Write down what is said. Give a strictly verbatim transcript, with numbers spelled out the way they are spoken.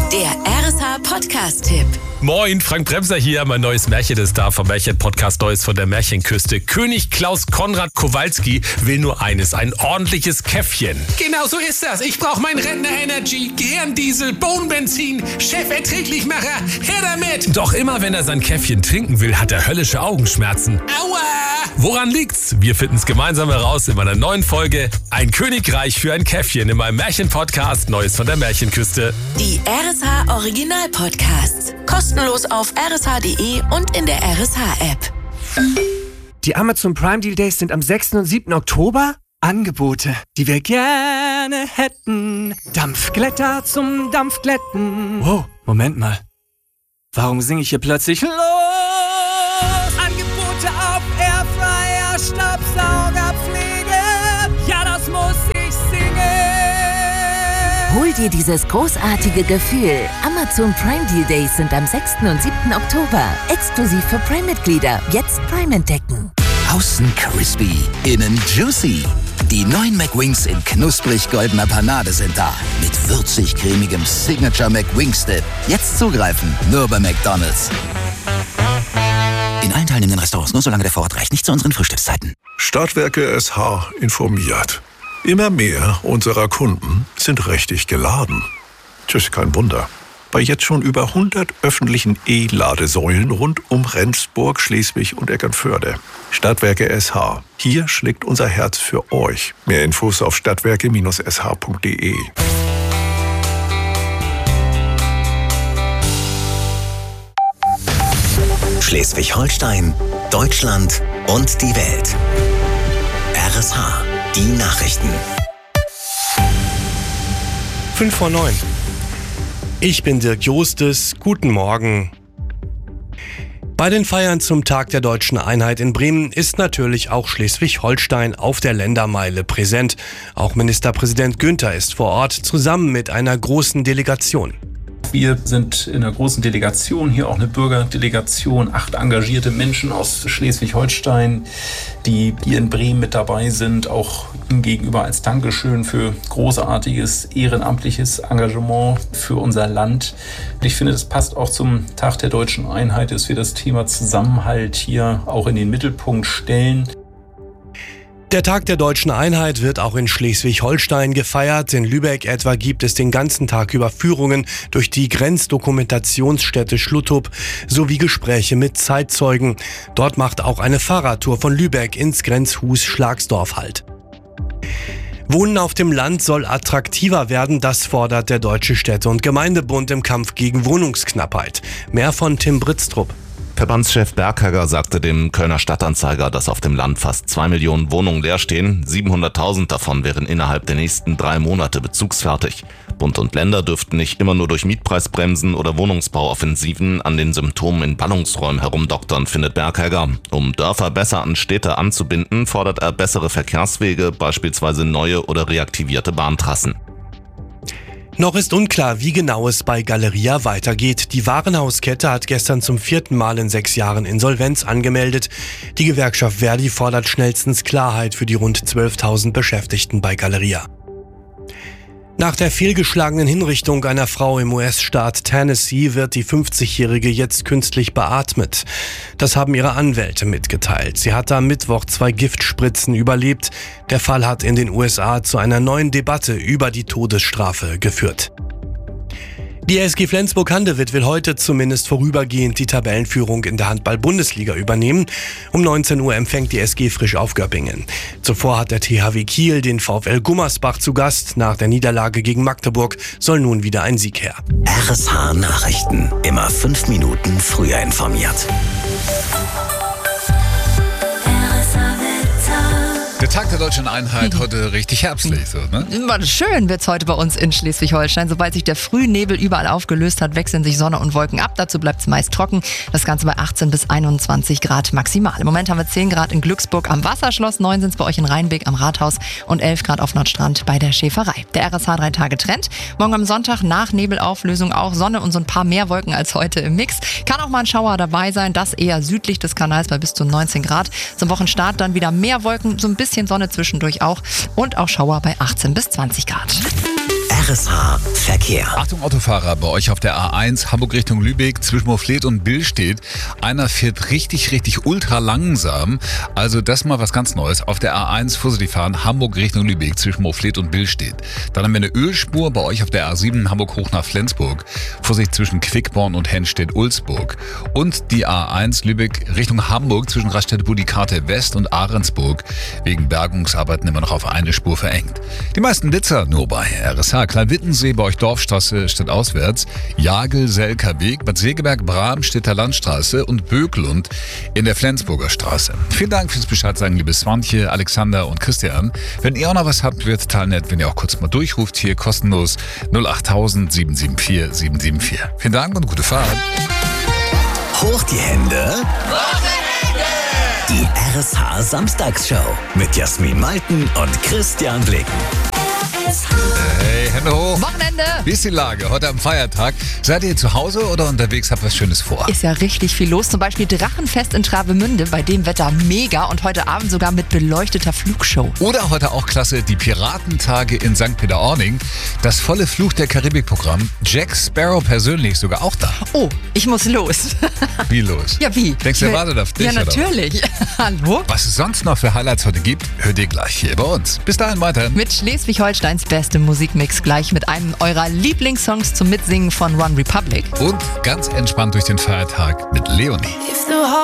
Der R S H-Podcast-Tipp. Moin, Frank Bremser hier. Mein neues Märchen ist da vom Märchen-Podcast Neues von der Märchenküste. König Klaus Konrad Kowalski will nur eines, ein ordentliches Käffchen. Genau so ist das. Ich brauche mein Rentner-Energy, Gehirndiesel, Bohnenbenzin, Cheferträglichmacher, her damit. Doch immer wenn er sein Käffchen trinken will, hat er höllische Augenschmerzen. Aua! Woran liegt's? Wir finden's gemeinsam heraus in meiner neuen Folge Ein Königreich für ein Käffchen in meinem Märchen-Podcast Neues von der Märchenküste. Die R S H-Original-Podcasts. Kostenlos auf r s h punkt d e und in der R S H-App. Die Amazon Prime Deal Days sind am sechsten und siebten Oktober. Angebote, die wir gerne hätten. Dampfglätter zum Dampfglätten. Wow, Moment mal. Warum singe ich hier plötzlich los? Angebote auf Airfryer, Staubsaugerpflege. Ja, das muss ich singen. Hol dir dieses großartige Gefühl. Amazon Prime Deal Days sind am sechsten und siebten Oktober. Exklusiv für Prime-Mitglieder. Jetzt Prime entdecken. Außen crispy, innen juicy. Die neuen McWings in knusprig-goldener Panade sind da. Mit würzig-cremigem Signature McWings-Dip. Jetzt zugreifen, nur bei McDonald's. In allen teilnehmenden Restaurants, nur solange der Vorrat reicht. Nicht zu unseren Frühstückszeiten. Stadtwerke S H informiert. Immer mehr unserer Kunden sind richtig geladen. Tschüss, kein Wunder. Bei jetzt schon über hundert öffentlichen E-Ladesäulen rund um Rendsburg, Schleswig und Eckernförde. Stadtwerke S H. Hier schlägt unser Herz für euch. Mehr Infos auf stadtwerke Bindestrich s h punkt d e. Schleswig-Holstein, Deutschland und die Welt. R S H. Die Nachrichten. fünf vor neun. Ich bin Dirk Jostes. Guten Morgen. Bei den Feiern zum Tag der Deutschen Einheit in Bremen ist natürlich auch Schleswig-Holstein auf der Ländermeile präsent. Auch Ministerpräsident Günther ist vor Ort, zusammen mit einer großen Delegation. Wir sind in einer großen Delegation, hier auch eine Bürgerdelegation, acht engagierte Menschen aus Schleswig-Holstein, die hier in Bremen mit dabei sind, auch ihm gegenüber als Dankeschön für großartiges ehrenamtliches Engagement für unser Land. Ich finde, das passt auch zum Tag der Deutschen Einheit, dass wir das Thema Zusammenhalt hier auch in den Mittelpunkt stellen. Der Tag der Deutschen Einheit wird auch in Schleswig-Holstein gefeiert. In Lübeck etwa gibt es den ganzen Tag über Führungen durch die Grenzdokumentationsstätte Schluttup sowie Gespräche mit Zeitzeugen. Dort macht auch eine Fahrradtour von Lübeck ins Grenzhus Schlagsdorf Halt. Wohnen auf dem Land soll attraktiver werden, das fordert der Deutsche Städte- und Gemeindebund im Kampf gegen Wohnungsknappheit. Mehr von Tim Britztrup. Verbandschef Berghegger sagte dem Kölner Stadtanzeiger, dass auf dem Land fast zwei Millionen Wohnungen leer stehen. siebenhunderttausend davon wären innerhalb der nächsten drei Monate bezugsfertig. Bund und Länder dürften nicht immer nur durch Mietpreisbremsen oder Wohnungsbauoffensiven an den Symptomen in Ballungsräumen herumdoktern, findet Berghegger. Um Dörfer besser an Städte anzubinden, fordert er bessere Verkehrswege, beispielsweise neue oder reaktivierte Bahntrassen. Noch ist unklar, wie genau es bei Galeria weitergeht. Die Warenhauskette hat gestern zum vierten Mal in sechs Jahren Insolvenz angemeldet. Die Gewerkschaft Verdi fordert schnellstens Klarheit für die rund zwölftausend Beschäftigten bei Galeria. Nach der fehlgeschlagenen Hinrichtung einer Frau im U S-Staat Tennessee wird die fünfzigjährige jetzt künstlich beatmet. Das haben ihre Anwälte mitgeteilt. Sie hatte am Mittwoch zwei Giftspritzen überlebt. Der Fall hat in den U S A zu einer neuen Debatte über die Todesstrafe geführt. Die S G Flensburg-Handewitt will heute zumindest vorübergehend die Tabellenführung in der Handball-Bundesliga übernehmen. Um neunzehn Uhr empfängt die S G frisch auf Göppingen. Zuvor hat der T H W Kiel den VfL Gummersbach zu Gast. Nach der Niederlage gegen Magdeburg soll nun wieder ein Sieg her. R S H Nachrichten. Immer fünf Minuten früher informiert. Der Tag der Deutschen Einheit heute richtig herbstlich. So, ne? Schön wird's heute bei uns in Schleswig-Holstein. Sobald sich der Frühnebel überall aufgelöst hat, wechseln sich Sonne und Wolken ab. Dazu bleibt es meist trocken. Das Ganze bei achtzehn bis einundzwanzig Grad maximal. Im Moment haben wir zehn Grad in Glücksburg am Wasserschloss, neun sind es bei euch in Rheinbeck am Rathaus und elf Grad auf Nordstrand bei der Schäferei. Der R S H drei Tage Trend. Morgen am Sonntag nach Nebelauflösung auch Sonne und so ein paar mehr Wolken als heute im Mix. Kann auch mal ein Schauer dabei sein, das eher südlich des Kanals bei bis zu neunzehn Grad. Zum Wochenstart dann wieder mehr Wolken, so ein bisschen Sonne zwischendurch auch und auch Schauer bei achtzehn bis zwanzig Grad. R S H Verkehr. Achtung Autofahrer, bei euch auf der A eins Hamburg Richtung Lübeck zwischen Moorfleet und Billstedt. Einer fährt richtig, richtig ultra langsam. Also das mal was ganz Neues. Auf der A eins vorsichtig fahren, Hamburg Richtung Lübeck zwischen Moorfleet und Billstedt. Dann haben wir eine Ölspur bei euch auf der A sieben Hamburg hoch nach Flensburg. Vorsicht zwischen Quickborn und Henstedt-Ulzburg. Und die A eins Lübeck Richtung Hamburg zwischen Raststätte-Budikarte West und Ahrensburg. Wegen Bergungsarbeiten immer noch auf eine Spur verengt. Die meisten Blitzer nur bei R S H. Kleinwittensee bei euch Dorfstraße stadtauswärts, Jagel, Selker Weg, Bad Segeberg, Bramstädter Landstraße und Böklund in der Flensburger Straße. Vielen Dank fürs Bescheid sagen, liebe Swantje, Alexander und Christian. Wenn ihr auch noch was habt, wird total nett, wenn ihr auch kurz mal durchruft, hier kostenlos null acht tausend sieben sieben vier sieben sieben vier. Vielen Dank und gute Fahrt. Hoch die Hände. Die R S H Samstagsshow mit Jasmin Malten und Christian Blicken. Hey, Hände hoch. Wochenende. Wie ist die Lage heute am Feiertag? Seid ihr zu Hause oder unterwegs? Habt was Schönes vor? Ist ja richtig viel los. Zum Beispiel Drachenfest in Travemünde, bei dem Wetter mega und heute Abend sogar mit beleuchteter Flugshow. Oder heute auch klasse, die Piratentage in Sankt Peter-Ording. Das volle Fluch der Karibik-Programm. Jack Sparrow persönlich sogar auch da. Oh, ich muss los. Wie los? Ja, wie? Denkst du, er wartet auf dich? Ja, natürlich. Hallo? Was es sonst noch für Highlights heute gibt, hört ihr gleich hier bei uns. Bis dahin weiter. Mit Schleswig-Holsteins beste Musikmix gleich mit einem eurer Lieblingssongs zum Mitsingen von One Republic. Und ganz entspannt durch den Feiertag mit Leonie.